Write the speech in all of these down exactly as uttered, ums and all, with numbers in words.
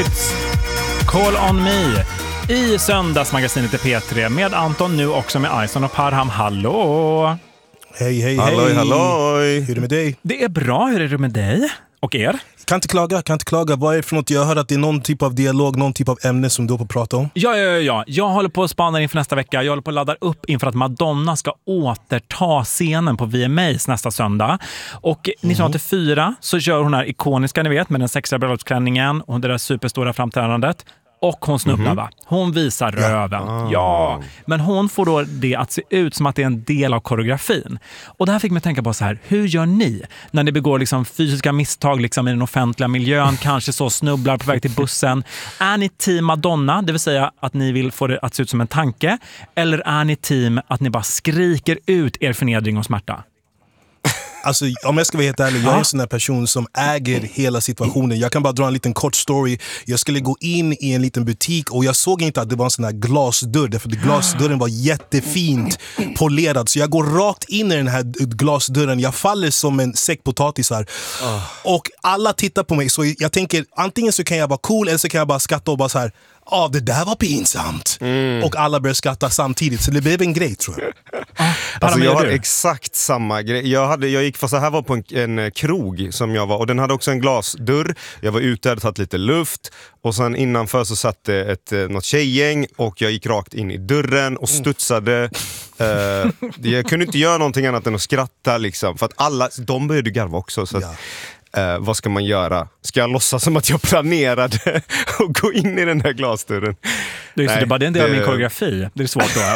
Call on me i söndagsmagasinet i P tre med Anton, nu också med Ison och Parham. Hallå! Hej, hej, hej. Halloj, halloj. Hur är det med dig? Det är bra, hur är det med dig? Och er? Kan inte klaga, kan inte klaga. Vad är det för något? Jag hör att det är någon typ av dialog, någon typ av ämne som du har på att prata om. Ja, ja, ja, ja. Jag håller på att spana inför nästa vecka. Jag håller på att ladda upp inför att Madonna ska återta scenen på V M As nästa söndag. Och nittonhundraåttiofyra så gör hon här ikoniska, ni vet, med den sexiga bröllopsklänningen och det där superstora framträdandet. Och hon snubblar, mm-hmm. va? Hon visar röven. Ja. ja. Men hon får då det att se ut som att det är en del av koreografin. Och det här fick mig tänka på så här. Hur gör ni när ni begår liksom fysiska misstag liksom i den offentliga miljön? Kanske så snubblar på väg till bussen. Är ni team Madonna? Det vill säga att ni vill få det att se ut som en tanke. Eller är ni team att ni bara skriker ut er förnedring och smärta? Alltså, om jag ska vara helt ärlig, jag är en sån där person som äger hela situationen. Jag kan bara dra en liten kort story. Jag skulle gå in i en liten butik och jag såg inte att det var en sån här glasdörr. Därför att glasdörren var jättefint polerad. Så jag går rakt in i den här glasdörren. Jag faller som en säck potatis här. Och alla tittar på mig. Så jag tänker, antingen så kan jag vara cool eller så kan jag bara skratta och bara så här. Ja, ah, det där var pinsamt. Mm. Och alla började skratta samtidigt. Så det blev en grej, tror jag. Ah, alltså jag har exakt samma grej. Jag, hade, jag gick, fast det här var på en, en krog som jag var. Och den hade också en glasdörr. Jag var ute, hade tagit lite luft. Och sen innanför så satt det ett, något tjejgäng. Och jag gick rakt in i dörren och studsade. Mm. Uh, jag kunde inte göra någonting annat än att skratta. Liksom, för att alla, de började garva också. Så att, ja. Uh, vad ska man göra? Ska jag låtsas som att jag planerade och gå in i den där glasdörren? Det är, Nej, det är bara en del det... av min koreografi. Det är svårt då.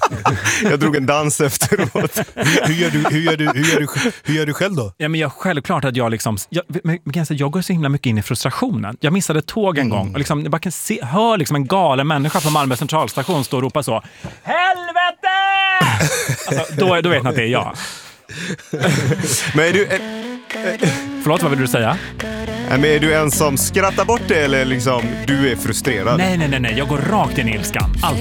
Jag drog en dans efteråt. hur, hur, gör du, hur, gör du, hur, gör du, hur gör du själv då? Ja, men jag självklart att jag liksom... Jag, men, jag går så himla mycket in i frustrationen. Jag missade tåg en mm. gång. Och liksom, jag bara kan se, hör liksom en galen människa från Malmö centralstation stå och ropa så. Helvete! Alltså, då, då vet man att det är jag. Men är du... Förlåt, vad vill du säga? Men är du en som skrattar bort det eller liksom du är frustrerad? Nej, nej, nej, nej. Jag går rakt in i ilskan. Allt.